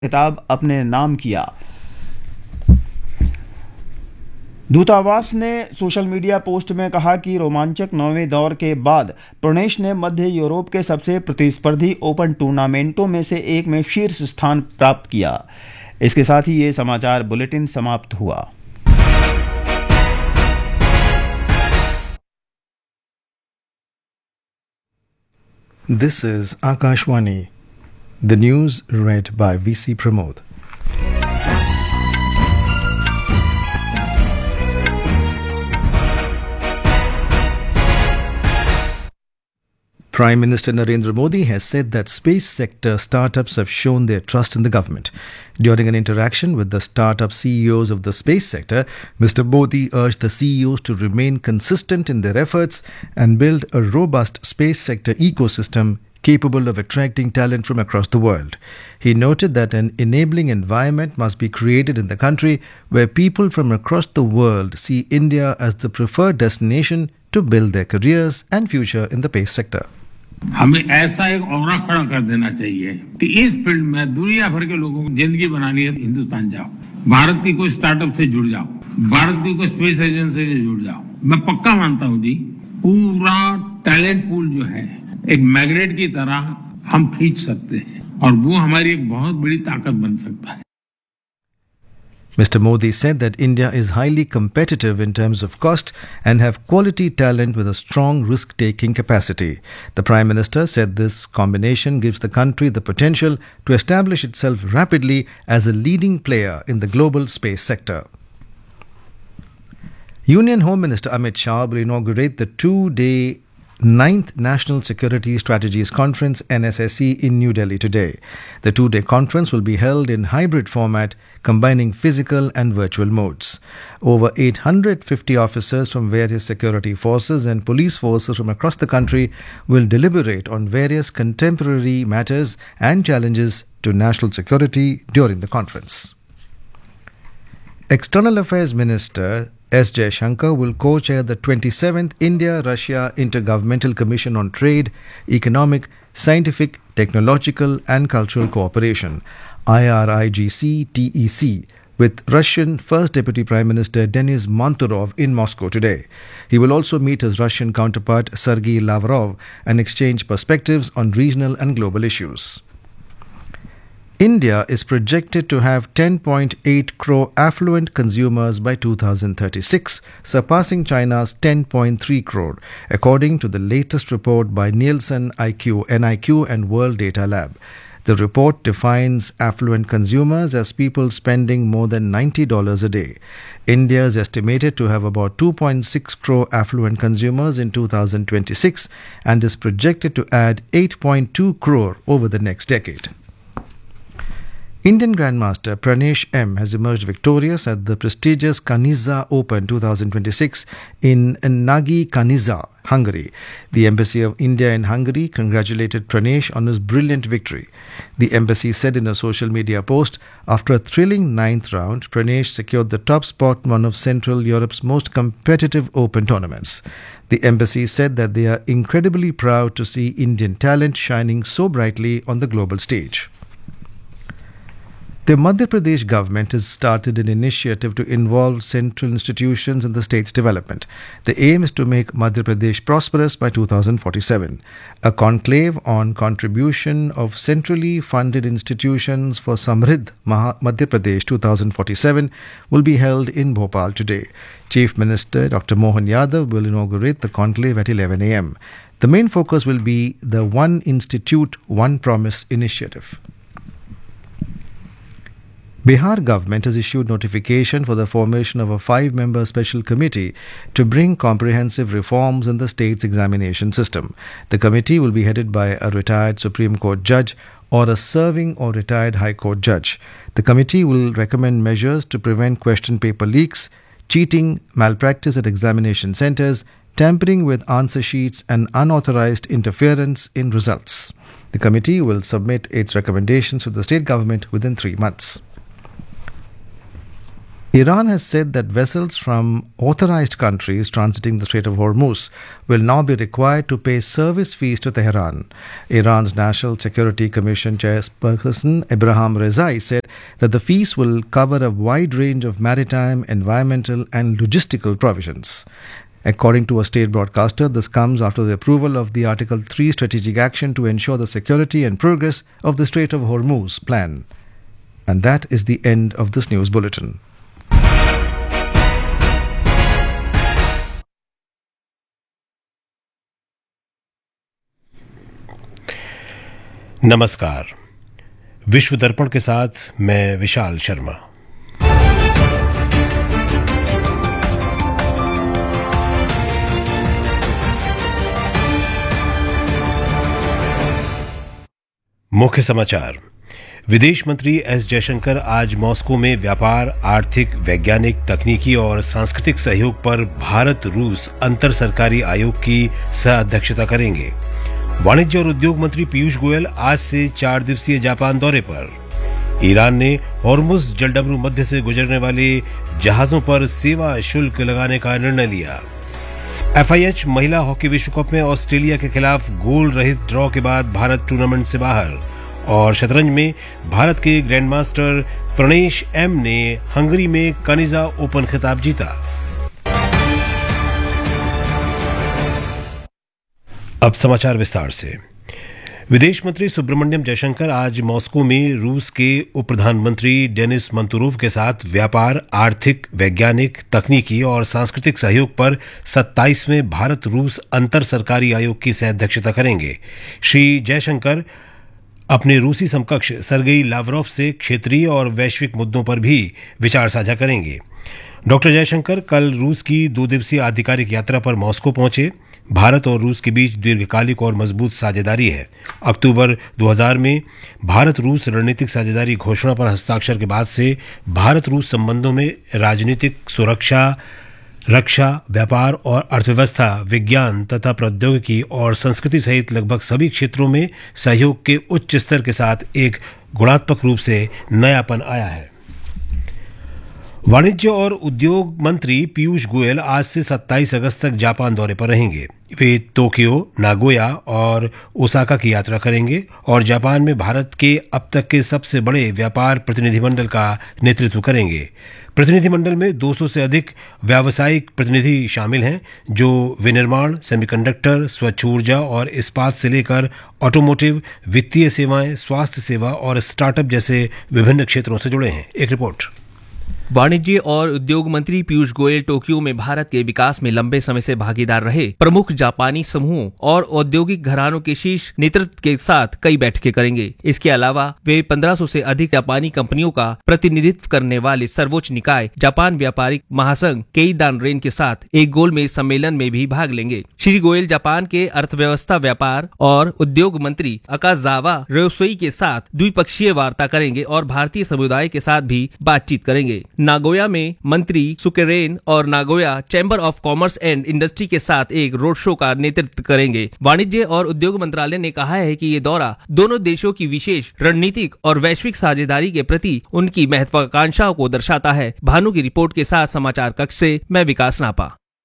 खिताब अपने नाम किया। दूतावास ने सोशल मीडिया पोस्ट में कहा कि रोमांचक 9वें दौर के बाद प्रणेश ने मध्य यूरोप के सबसे प्रतिस्पर्धी ओपन टूर्नामेंटों में से एक में शीर्ष स्थान प्राप्त किया। इसके साथ ही ये समाचार बुलेटिन समाप्त हुआ। This is Akashwani. The news read by VC Pramod. Prime Minister Narendra Modi has said that space sector startups have shown their trust in the government. During an interaction with the startup CEOs of the space sector, Mr. Modi urged the CEOs to remain consistent in their efforts and build a robust space sector ecosystem capable of attracting talent from across the world. He noted that an enabling environment must be created in the country where people from across the world see India as the preferred destination to build their careers and future in the space sector. हमें ऐसा एक औरा खड़ा कर देना चाहिए कि इस field में दुनिया भर के लोगों को जिंदगी बनानी है, हिंदुस्तान जाओ, भारत की कोई स्टार्टअप से जुड़ जाओ, भारत की कोई स्पेस एजेंसी से जुड़ जाओ। मैं पक्का मानता हूं जी, पूरा टैलेंट पूल जो है एक मैग्नेट की तरह हम खींच सकते हैं और वो हमारी एक बहुत बड़ी ताकत बन सकता है। Mr. Modi said that India is highly competitive in terms of cost and have quality talent with a strong risk-taking capacity. The Prime Minister said this combination gives the country the potential to establish itself rapidly as a leading player in the global space sector. Union Home Minister Amit Shah will inaugurate the two-day 9th National Security Strategies Conference NSSC in New Delhi today. The two-day conference will be held in hybrid format combining physical and virtual modes. Over 850 officers from various security forces and police forces from across the country will deliberate on various contemporary matters and challenges to national security during the conference. External Affairs Minister S. Jaishankar will co-chair the 27th India-Russia Intergovernmental Commission on Trade, Economic, Scientific, Technological and Cultural Cooperation, IRIGC-TEC, with Russian First Deputy Prime Minister Denis Manturov in Moscow today. He will also meet his Russian counterpart Sergei Lavrov and exchange perspectives on regional and global issues. India is projected to have 10.8 crore affluent consumers by 2036, surpassing China's 10.3 crore, according to the latest report by Nielsen IQ, NIQ and World Data Lab. The report defines affluent consumers as people spending more than $90 a day. India is estimated to have about 2.6 crore affluent consumers in 2026 and is projected to add 8.2 crore over the next decade. Indian Grandmaster Pranesh M has emerged victorious at the prestigious Kanizsa Open 2026 in Nagy Kanizsa, Hungary. The Embassy of India in Hungary congratulated Pranesh on his brilliant victory. The embassy said in a social media post, after a thrilling ninth round, Pranesh secured the top spot in one of Central Europe's most competitive Open tournaments. The embassy said that they are incredibly proud to see Indian talent shining so brightly on the global stage. The Madhya Pradesh government has started an initiative to involve central institutions in the state's development. The aim is to make Madhya Pradesh prosperous by 2047. A conclave on contribution of centrally funded institutions for Samriddh Madhya Pradesh 2047 will be held in Bhopal today. Chief Minister Dr. Mohan Yadav will inaugurate the conclave at 11 a.m. The main focus will be the One Institute, One Promise initiative. Bihar government has issued notification for the formation of a 5-member special committee to bring comprehensive reforms in the state's examination system. The committee will be headed by a retired Supreme Court judge or a serving or retired High Court judge. The committee will recommend measures to prevent question paper leaks, cheating, malpractice at examination centers, tampering with answer sheets and unauthorized interference in results. The committee will submit its recommendations to the state government within 3 months. Iran has said that vessels from authorized countries transiting the Strait of Hormuz will now be required to pay service fees to Tehran. Iran's National Security Commission chairperson Ebrahim Rezai said that the fees will cover a wide range of maritime, environmental, and logistical provisions. According to a state broadcaster, this comes after the approval of the Article 3 strategic action to ensure the security and progress of the Strait of Hormuz plan. And that is the end of this news bulletin. नमस्कार। विश्व दर्पण के साथ मैं विशाल शर्मा। मुख्य समाचार। विदेश मंत्री एस जयशंकर आज मॉस्को में व्यापार, आर्थिक, वैज्ञानिक, तकनीकी और सांस्कृतिक सहयोग पर भारत रूस अंतर सरकारी आयोग की सह अध्यक्षता करेंगे। वाणिज्य और उद्योग मंत्री पीयूष गोयल आज से 4 दिवसीय जापान दौरे पर। ईरान ने हॉर्मुज जलडमरू मध्य से गुजरने वाले जहाजों पर सेवा शुल्क लगाने का निर्णय लिया। FIH महिला हॉकी विश्व कप में ऑस्ट्रेलिया के खिलाफ गोल रहित ड्रॉ के बाद भारत टूर्नामेंट से बाहर। और शतरंज में भारत के ग्रैंडमास्टर प्रणेश एम ने हंगरी में कनिजा ओपन खिताब जीता। अब समाचार विस्तार से। विदेश मंत्री सुब्रमण्यम जयशंकर आज मॉस्को में रूस के उप प्रधानमंत्री डेनिस मंतुरोव के साथ व्यापार, आर्थिक, वैज्ञानिक, तकनीकी और सांस्कृतिक सहयोग पर 27वें भारत रूस अंतर सरकारी आयोग की सह अध्यक्षता करेंगे। श्री जयशंकर अपने रूसी समकक्ष सर्गेई लावरोव से क्षेत्रीय और वैश्विक मुद्दों पर भी विचार साझा करेंगे। डॉक्टर जयशंकर कल रूस की 2 दिवसीय आधिकारिक यात्रा पर मॉस्को पहुंचे। भारत और रूस के बीच दीर्घकालिक और मजबूत साझेदारी है। अक्टूबर 2000 में भारत रूस रणनीतिक साझेदारी घोषणा पर हस्ताक्षर के बाद से भारत रूस संबंधों में राजनीतिक, सुरक्षा, रक्षा, व्यापार और अर्थव्यवस्था, विज्ञान तथा प्रौद्योगिकी और संस्कृति सहित लगभग सभी क्षेत्रों में सहयोग के उच्च स्तर के साथ एक गुणात्मक रूप से नयापन आया है। वाणिज्य और उद्योग मंत्री पीयूष गोयल आज से 27 अगस्त तक जापान दौरे पर रहेंगे। वे टोक्यो, नागोया और ओसाका की यात्रा करेंगे और जापान में भारत के अब तक के सबसे बड़े व्यापार प्रतिनिधिमंडल का नेतृत्व करेंगे। प्रतिनिधिमंडल में 200 से अधिक व्यावसायिक प्रतिनिधि शामिल हैं, जो विनिर्माण, सेमीकंडक्टर, स्वच्छ ऊर्जा और इस्पात से लेकर ऑटोमोटिव, वित्तीय सेवाएं, स्वास्थ्य सेवा और स्टार्टअप जैसे विभिन्न क्षेत्रों से जुड़े हैं। एक रिपोर्ट। वाणिज्य और उद्योग मंत्री पीयूष गोयल टोक्यो में भारत के विकास में लंबे समय से भागीदार रहे प्रमुख जापानी समूहों और औद्योगिक घरानों के शीर्ष नेतृत्व के साथ कई बैठकें करेंगे। इसके अलावा वे 1500 से अधिक जापानी कंपनियों का प्रतिनिधित्व करने वाले सर्वोच्च निकाय जापान व्यापारिक महासंघ केईदान रेन के साथ एक गोलमेज सम्मेलन में भी भाग लेंगे। श्री गोयल जापान के अर्थव्यवस्था, व्यापार और उद्योग मंत्री अकाजावा रोसोई के साथ द्विपक्षीय वार्ता करेंगे और भारतीय समुदाय के साथ भी बातचीत करेंगे। नागोया में मंत्री सुकेरेन और Nagoya chamber of commerce and industry के साथ एक रोड शो का नेतृत्व करेंगे। वाणिज्य और उद्योग मंत्रालय ने कहा है कि ये दौरा दोनों देशों की विशेष रणनीतिक और वैश्विक साझेदारी के प्रति उनकी महत्वाकांक्षाओं को दर्शाता है। भानु की रिपोर्ट के साथ समाचार कक्ष से मैं विकास नापा।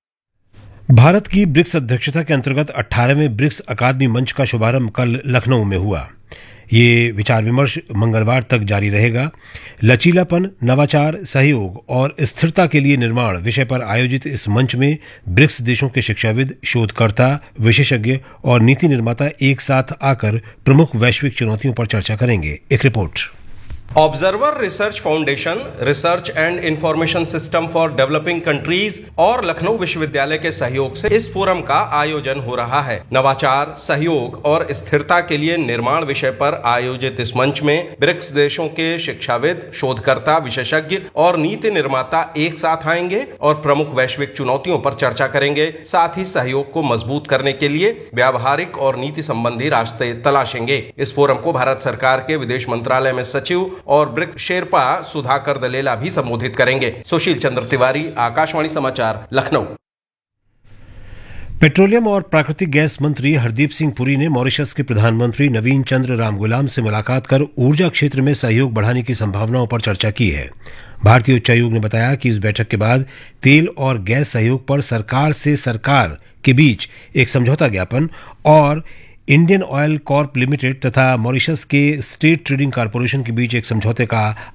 भारत की ब्रिक्स अध्यक्षता के अंतर्गत 18वें ब्रिक्स अकादमी मंच का शुभारंभ कल लखनऊ में हुआ। ये विचार विमर्श मंगलवार तक जारी रहेगा। लचीलापन, नवाचार, सहयोग और स्थिरता के लिए निर्माण विषय पर आयोजित इस मंच में ब्रिक्स देशों के शिक्षाविद, शोधकर्ता, विशेषज्ञ और नीति निर्माता एक साथ आकर प्रमुख वैश्विक चुनौतियों पर चर्चा करेंगे। एक report. Observer research foundation, research and information system for developing countries और लखनऊ विश्वविद्यालय के सहयोग से इस फोरम का आयोजन हो रहा है। नवाचार, सहयोग और स्थिरता के लिए निर्माण विषय पर आयोजित इस मंच में ब्रिक्स देशों के शिक्षाविद, शोधकर्ता, विशेषज्ञ और नीति निर्माता एक साथ आएंगे और प्रमुख वैश्विक चुनौतियों पर चर्चा करेंगे। साथ ही सहयोग को मजबूत करने के लिए व्यावहारिक और नीति संबंधी रास्ते तलाशेंगे। इस फोरम को भारत सरकार के विदेश मंत्रालय में सचिव और ब्रिक्स शेरपा सुधाकर दलेला भी संबोधित करेंगे। सुशील चंद्र तिवारी, आकाशवाणी समाचार, लखनऊ। पेट्रोलियम और प्राकृतिक गैस मंत्री हरदीप सिंह पुरी ने मॉरिशस के प्रधानमंत्री नवीन चंद्र रामगुलाम से मुलाकात कर ऊर्जा क्षेत्र में सहयोग बढ़ाने की संभावनाओं पर चर्चा की है। भारतीय उच्चायोग ने बताया कि इस बैठक के बाद तेल और गैस सहयोग पर सरकार से सरकार के बीच एक समझौता ज्ञापन और इंडियन ऑयल कॉर्प लिमिटेड तथा मॉरिशस के स्टेट ट्रेडिंग कॉर्पोरेशन के बीच एक समझौते का